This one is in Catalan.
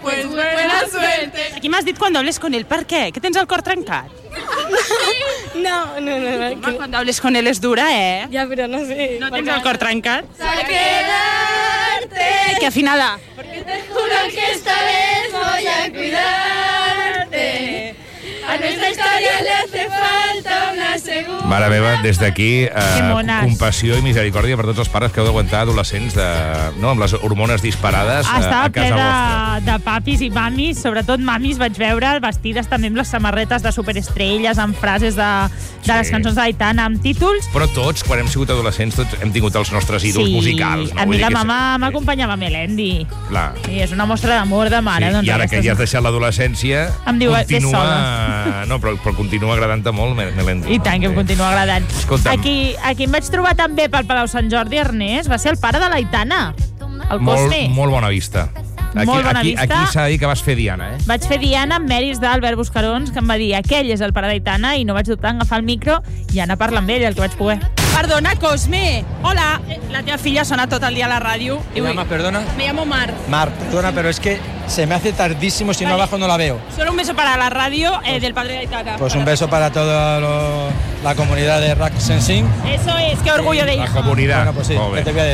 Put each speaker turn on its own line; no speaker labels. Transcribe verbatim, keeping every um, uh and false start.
pues buena suerte.
Aquí m'has dit quan hables con él, per què? Que tens el cor trencat?
No, no, no. no
Home,
que...
quan hables con él és dura, eh?
Ya, pero no sé.
No tens el cor trencat?
A quedarte.
Que afinada.
Porque te juro que esta vez voy a cuidarte. A nuestra historia le hace falta una segunda.
Mare meva, des d'aquí, eh,
mones.
compassió i misericòrdia per tots els pares que heu d'aguantar adolescents de, no, amb les hormones disparades
Ah,
a,
estava
a
ple
casa
de,
vostra.
de papis i mamis, sobretot mamis vaig veure vestides també amb les samarretes de superestrelles, amb frases de, de les
Sí.
cançons d'Aitana, amb títols.
Però tots, quan hem sigut adolescents, tots hem tingut els nostres ídols musicals. No?
A
Vull
mi
dir
la
que
mama
és-
m'acompanyava a Melendi.
Clar.
I és una mostra d'amor de mare.
Sí,
doncs,
I ara que
aquestes-
ja has deixat l'adolescència,
Em diu, "Ves
continua... No, però, però continua agradant-te molt, Melendi.
I tant, que em continua agradant.
Escolta'm.
Aquí, aquí em vaig trobar també pel Palau Sant Jordi, Ernest, va ser el pare de l'Aitana, el
Molt,
Cosme.
molt bona vista. Aquí,
Molt bona
aquí,
vista.
Aquí s'ha de dir que vas fer Diana, eh?
Vaig fer Diana amb mèrits d'Albert Buscarons, que em va dir aquell és el pare d'Aitana, i no vaig dubtar en agafar el micro i anar a parlar amb ell, el que vaig poder.
Perdona, Cosme. Hola. La teva filla sona tot el dia a la ràdio.
¿Me llamas, perdona?
Me llamo Mar.
Mar, perdona, pero es que se me hace tardísimo, si no
Vale.
abajo no la veo.
Solo un beso para la radio eh, del padre de Aitana.
Pues un beso para toda lo- la comunidad de Rack Sensing.
Eso es, qué orgullo de
La
hijo.
comunitat.
Bueno, pues sí,
Molt bé.
¿qué te voy a